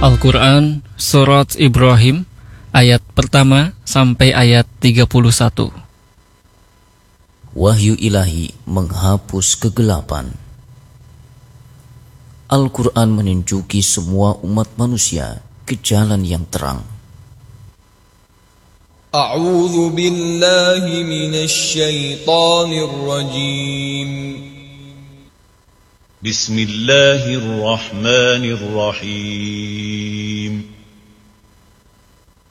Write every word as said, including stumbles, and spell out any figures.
Al-Quran Surat Ibrahim ayat pertama sampai ayat tiga puluh satu. Wahyu ilahi menghapus kegelapan. Al-Quran menunjuki semua umat manusia ke jalan yang terang. A'udzu billahi minasy syaithanir rajim. Bismillahirrahmanirrahim.